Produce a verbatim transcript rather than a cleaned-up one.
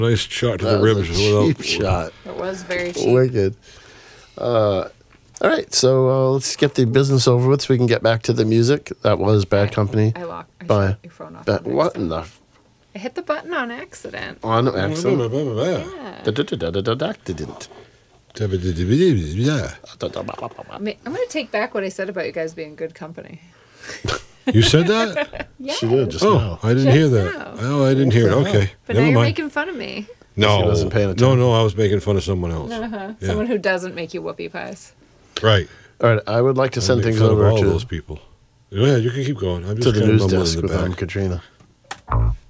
Nice shot to That the was ribs. a cheap without- shot. It was very cheap. Wicked. Uh, all right, so uh, let's get the business over with so we can get back to the music. That was Bad Company. I locked. I By- shut your phone off. Ba- on what in accident. the... I hit the button on accident. On accident. Yeah. Da-da-da-da-da-da-da-didn't. Yeah. I mean, I'm going to take back what I said about you guys being good company. You said that? Yeah. She did just Oh, now. I didn't Just hear that. now. Oh, I didn't hear it. Okay. But Never now you're mind. making fun of me. No. She wasn't paying No, attention. no, I was making fun of someone else. Uh-huh. Yeah. Someone who doesn't make you whoopie pies. Right. All right, I would like to I send make things fun of over all to, those people. Go ahead, you can keep going. I'm just to the kind of news mumbling desk in with the um, back. Katrina.